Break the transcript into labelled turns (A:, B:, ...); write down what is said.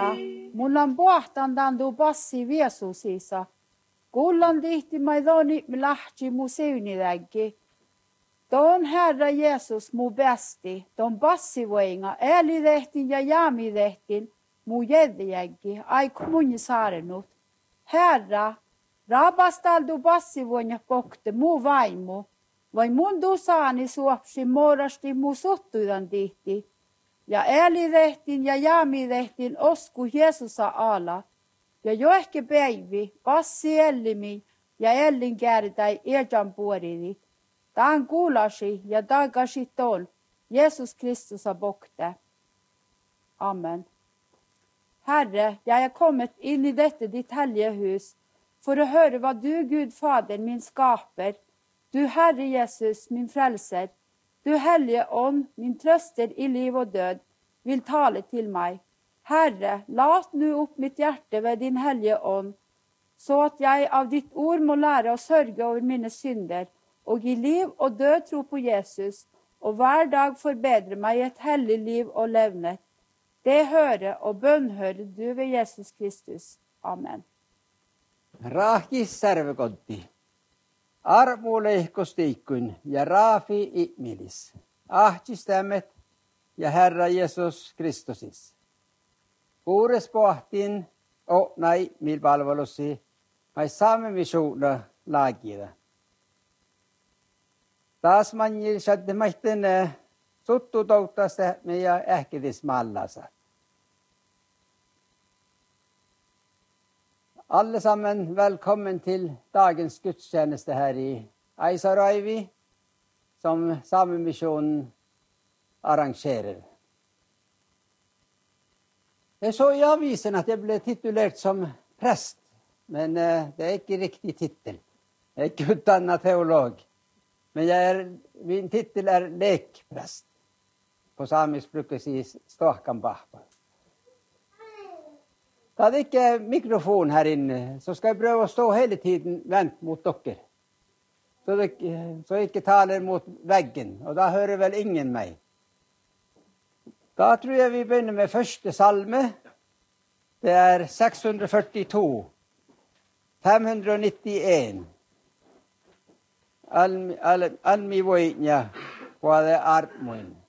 A: mulla on pohtan tuu passi Jeesusissa. Kullan tihti maidoni lähti mu seuniläggi. Ton Herra Jeesus mu bästi, ton passivoinga, älilehtin ja jaamilehtin mu jädjäggi, ai kumuni saarenut. Herra, rabastaldu passivoinja kokte mu vaimu, vai mun dusaani suopsi morasti mu suttuidan tihti. Ja älilehtin ja jaamilehtin osku Jeesusa ala, ja johke päivi passi ellimi ja ellin kääritäi ejan puorini. Tämän kuulasi ja takaisin tuon Jeesus Kristusa bokte. Amen. Herre, jeg er kommet inn i dette ditt hellige hus for å høre hva du, Gud Fader, min skaper, du Herre Jesus, min frelser, du Hellige Ånd, min trøster i liv og død, vil tale til meg. Herre, lat nu opp mitt hjerte ved din Hellige Ånd, så at jeg av ditt ord må lære å sørge over mine synder, og i liv og død tro på Jesus, og hver dag forbedre meg i et hellig liv og levnet. Det hører og bønnhører du ved Jesus Kristus. Amen.
B: Rahki särvekotti. Armuleihkostiikkun ja raafi ihmilis. Ahtistämmet ja Herra Jesus Kristusis. Kuures pohtin näin milpalvelusi mai saamme missuuna laagida. Taas manjil sadde mahten suttu toutasta meidän ähkidis mallasa. Allesammen velkommen til dagens gudstjeneste her i Eisarøyvi, som Samemisjonen arrangerer. Jeg så i avisen at jeg ble titulert som prest, men det er ikke riktig titel. Jeg er ikke utdannet teolog, men min titel er lekprest. På samisk brukes i Ståkanbahpa. Da det ikke er mikrofon her inne, så skal jeg prøve å stå hele tiden vendt mot dere. Så jeg ikke taler mot veggen, og da hører vel ingen meg. Da tror jeg vi begynner med første salme. Det er 642, 591. Almi voinja, hva det armoin.